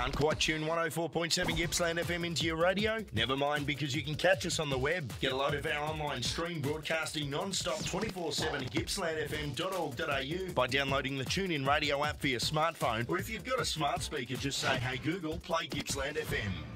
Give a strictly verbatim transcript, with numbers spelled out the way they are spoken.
Can't quite tune one oh four point seven Gippsland F M into your radio? Never mind, because you can catch us on the web. Get a load of our online stream broadcasting non-stop twenty-four seven at gippsland f m dot org dot a u by downloading the TuneIn Radio app for your smartphone, or if you've got a smart speaker, just say, "Hey Google, play Gippsland F M."